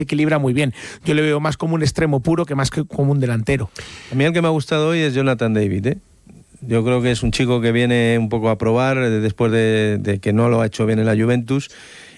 equilibra muy bien. Yo le veo más como un extremo puro que más que como un delantero. A mí el que me ha gustado hoy es Jonathan David, ¿eh? Yo creo que es un chico que viene un poco a probar después de que no lo ha hecho bien en la Juventus